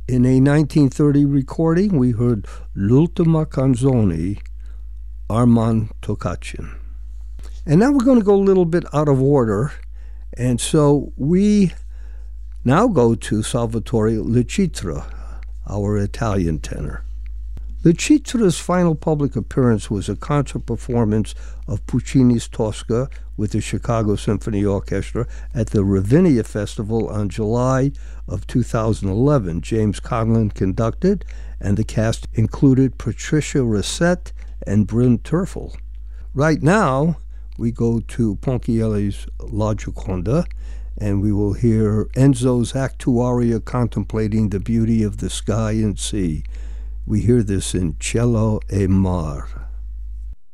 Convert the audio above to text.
In a 1930 recording, we heard L'ultima canzone, Armand Tocachin. And now we're going to go a little bit out of order. And so we now go to Salvatore Lecitra, our Italian tenor. Lecitra's final public appearance was a concert performance of Puccini's Tosca with the Chicago Symphony Orchestra at the Ravinia Festival on July of 2011. James Conlon conducted, and the cast included Patricia Racette and Bryn Terfel. Right now, we go to Ponchielli's La Gioconda, and we will hear Enzo's Act 2 aria contemplating the beauty of the sky and sea. We hear this in Cielo e Mar.